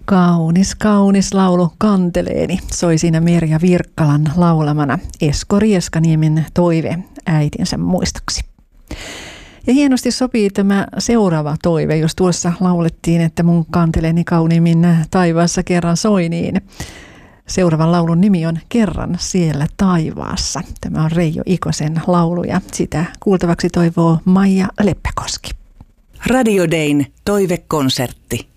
Kaunis, kaunis laulu kanteleeni, soi siinä Merja Virkkalan laulamana Esko Rieskaniemen toive äitinsä muistoksi. Ja hienosti sopii tämä seuraava toive, jos tuossa laulettiin, että mun kanteleeni kauniimmin taivaassa kerran soi, niin seuraavan laulun nimi on Kerran siellä taivaassa. Tämä on Reijo Ikosen laulu ja sitä kuultavaksi toivoo Maija Leppäkoski. Radio Dayn toivekonsertti.